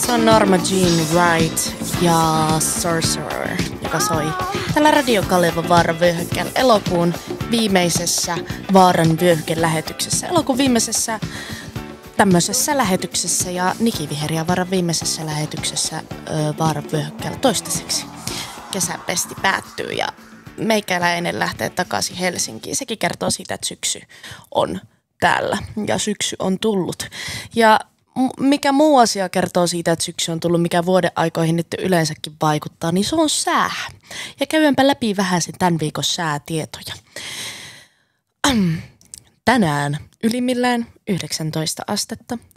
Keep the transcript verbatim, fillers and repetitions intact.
Se on Norma Jean Wright ja Sorcerer, joka soi tällä Radio Kalevan Vaaran vyöhykkeellä elokuun viimeisessä Vaaran vyöhyke-lähetyksessä. Elokuun viimeisessä tämmöisessä lähetyksessä ja Niki Viher ja Vaaran viimeisessä lähetyksessä ö, Vaaran vyöhykkeellä toistaiseksi. Kesäpesti päättyy ja meikäläinen lähtee takaisin Helsinkiin. Sekin kertoo siitä, että syksy on täällä ja syksy on tullut. Ja mikä muu asia kertoo siitä, että syksy on tullut, mikä vuoden aikoihin nyt yleensäkin vaikuttaa, niin se on sää. Ja käydäänpä läpi vähän sen tämän viikon säätietoja. Tänään ylimmillään yhdeksäntoista astetta,